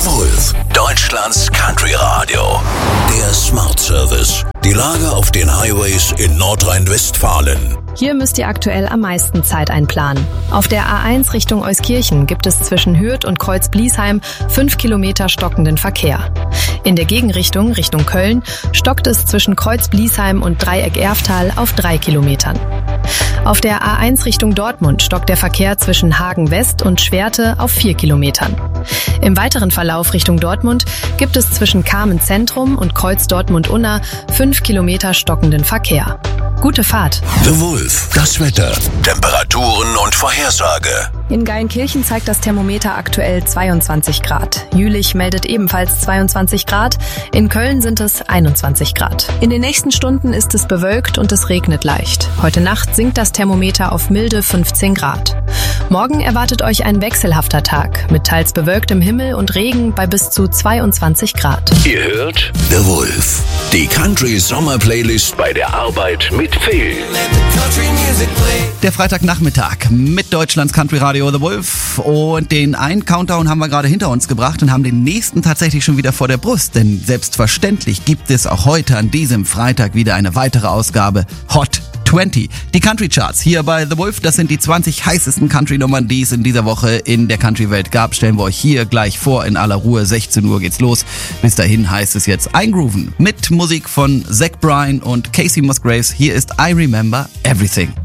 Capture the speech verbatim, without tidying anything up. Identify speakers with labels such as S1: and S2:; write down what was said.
S1: The Wolf, Deutschlands Country Radio. Der Smart Service. Die Lage auf den Highways in Nordrhein-Westfalen.
S2: Hier müsst ihr aktuell am meisten Zeit einplanen. Auf der A eins Richtung Euskirchen gibt es zwischen Hürth und Kreuz-Bliesheim fünf Kilometer stockenden Verkehr. In der Gegenrichtung, Richtung Köln, stockt es zwischen Kreuz-Bliesheim und Dreieck-Erftal auf drei Kilometern. Auf der A eins Richtung Dortmund stockt der Verkehr zwischen Hagen West und Schwerte auf vier Kilometern. Im weiteren Verlauf Richtung Dortmund gibt es zwischen Kamen Zentrum und Kreuz Dortmund-Unna fünf Kilometer stockenden Verkehr. Gute Fahrt.
S1: The Wolf, das Wetter, Temperaturen und Vorhersage.
S2: In Geilenkirchen zeigt das Thermometer aktuell zweiundzwanzig Grad. Jülich meldet ebenfalls zweiundzwanzig Grad. In Köln sind es einundzwanzig Grad. In den nächsten Stunden ist es bewölkt und es regnet leicht. Heute Nacht sinkt das Thermometer auf milde fünfzehn Grad. Morgen erwartet euch ein wechselhafter Tag mit teils bewölktem Himmel und Regen bei bis zu zweiundzwanzig Grad.
S1: Ihr hört The Wolf, die Country Sommer Playlist bei der Arbeit mit Phil.
S3: Der Freitagnachmittag mit Deutschlands Country Radio The Wolf, und den einen Countdown haben wir gerade hinter uns gebracht und haben den nächsten tatsächlich schon wieder vor der Brust, denn selbstverständlich gibt es auch heute an diesem Freitag wieder eine weitere Ausgabe Hot zwanzig. Die Country Charts hier bei The Wolf, das sind die zwanzig heißesten Country-Nummern, die es in dieser Woche in der Country-Welt gab. Stellen wir euch hier gleich vor in aller Ruhe. sechzehn Uhr geht's los. Bis dahin heißt es jetzt eingrooven mit Musik von Zach Bryan und Casey Musgraves. Hier ist I Remember Everything.